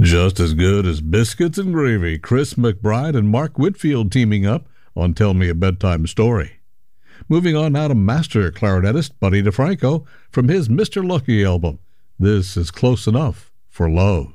Just as good as biscuits and gravy, Chris McBride and Mark Whitfield teaming up on Tell Me a Bedtime Story. Moving on now to master clarinetist Buddy DeFranco from his Mr. Lucky album. This is Close Enough for Love.